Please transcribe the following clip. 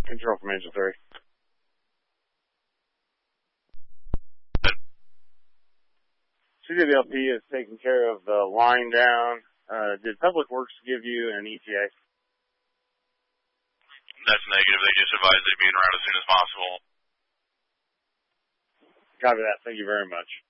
Control from Engine 3. CWLP is taking care of the line down. Did Public Works give you an ETA? That's negative. They just advised they'd be in route as soon as possible. Copy that. Thank you very much.